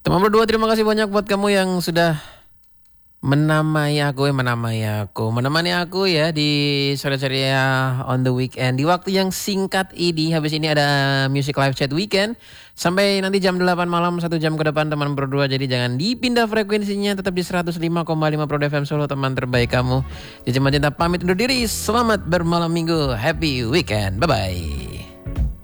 Teman berdua, terima kasih banyak buat kamu yang sudah menemani aku ya di sore-sore on the weekend. Di waktu yang singkat ini, habis ini ada Music Live Chat Weekend. Sampai nanti jam 8 malam, 1 jam ke depan teman berdua. Jadi jangan dipindah frekuensinya, tetap di 105,5 Pro FM Solo, teman terbaik kamu. Cici Cinta pamit undur diri, selamat bermalam minggu, happy weekend, bye-bye.